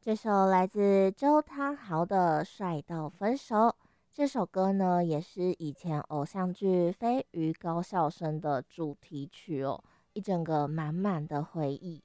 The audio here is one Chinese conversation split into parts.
这首来自周汤豪的《帅到分手》，这首歌呢也是以前偶像剧《飞鱼高校生》的主题曲哦，一整个满满的回忆。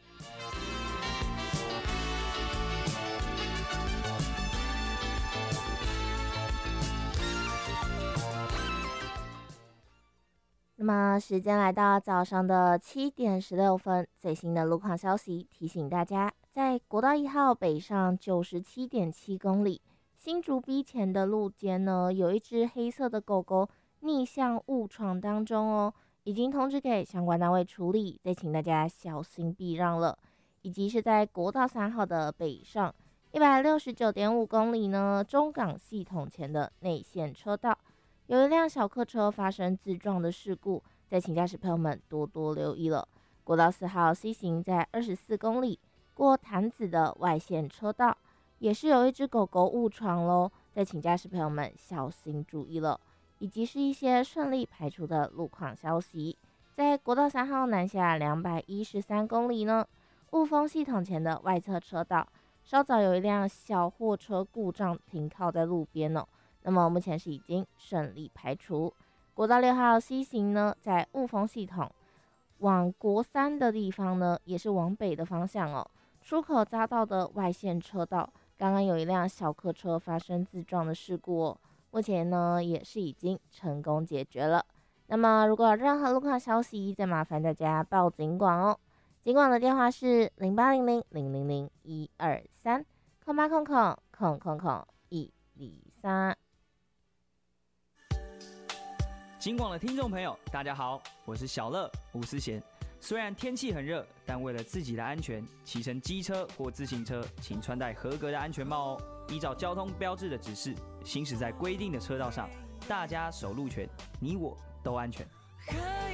那么时间来到早上的7:16，最新的路况消息提醒大家，在国道1号北上97.7公里，新竹 B 前的路肩呢，有一只黑色的狗狗逆向误闯当中哦，已经通知给相关单位处理，再请大家小心避让了。以及是在国道3号的北上169.5公里呢，中港系统前的内线车道，有一辆小客车发生自撞的事故，再请驾驶朋友们多多留意了。国道4号 C 型在24公里过潭子的外线车道，也是有一只狗狗误闯咯，再请驾驶朋友们小心注意了。以及是一些顺利排除的路况消息，在国道3号南下213公里呢，雾峰系统前的外侧车道，稍早有一辆小货车故障停靠在路边哦。那么目前是已经顺利排除。国道6号 C 型呢，在雾峰系统往国三的地方呢，也是往北的方向哦。出口匝道的外线车道，刚刚有一辆小客车发生自撞的事故哦，目前呢也是已经成功解决了。那么如果有任何路况消息，再麻烦大家报警广哦。警广的电话是08000001230800000123。 警广的听众朋友，大家好，我是小乐吴思贤。虽然天气很热，但为了自己的安全，骑乘机车或自行车，请穿戴合格的安全帽哦。依照交通标志的指示，行驶在规定的车道上，大家守路权，你我都安全。